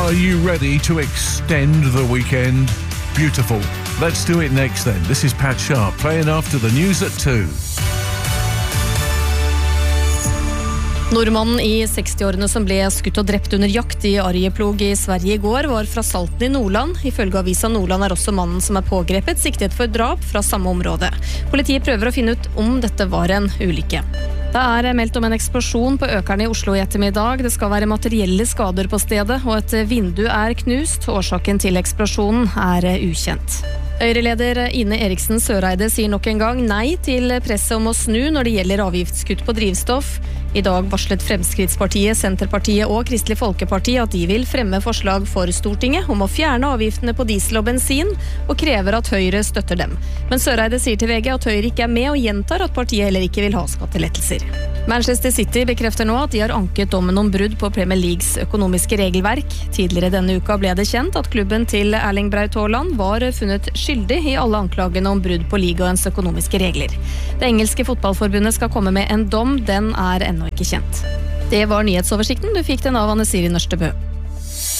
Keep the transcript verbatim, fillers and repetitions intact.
Are you ready to extend the weekend? Beautiful. Let's do it next then. This is Pat Sharp playing after the news at two. Nordmannen i seksti-årene som ble skutt og drept under jakt i Arjeplog i Sverige i går var fra Salten i Nordland. Ifølge avisa Nordland er også mannen som er pågrepet siktet for drap fra samme område. Politiet prøver å finne ut om dette var en ulykke. Det er meldt om en eksplosjon på Økeren i Oslo i ettermiddag. Det skal være materielle skader på stedet, og et vindu er knust. Årsaken til eksplosjonen er ukjent. Høyre-leder Ine Eriksen Søreide sier nok en gang nei til presset om å snu når det gjelder avgiftskutt på drivstoff. I dag varslet Fremskrittspartiet, Senterpartiet og Kristelig Folkeparti at de vil fremme forslag for Stortinget om å fjerne avgiftene på diesel og bensin, og krever at Høyre støtter dem. Men Søreide sier til V G at Høyre ikke er med og gjentar at partiet heller ikke vil ha skattelettelser. Manchester City bekrefter nå at de har anket dommen om brudd på Premier Leagues økonomiske regelverk. Tidligere denne uka ble det kjent at klubben til Erling Braut Haaland var funnet skyldig i alle anklagene om brudd på ligaens økonomiske regler. Det engelske fotballforbundet skal komme med en dom, den er ennå ikke kjent. Det var nyhetsoversikten, du fikk den av Anne Siri Nørstebø.